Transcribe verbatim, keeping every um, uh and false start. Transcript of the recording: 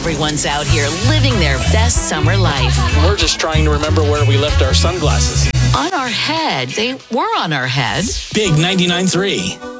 Everyone's out here living their best summer life. We're just trying to remember where we left our sunglasses. On our head. They were on our head. Big ninety-nine point three.